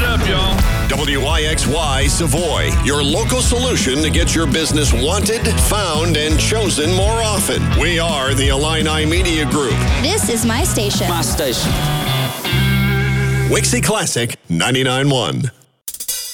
up, y'all? WYXY Savoy, your local solution to get your business wanted, found, and chosen more often. We are the Illini Media Group. This is my station. My station. Wixie Classic 99.1.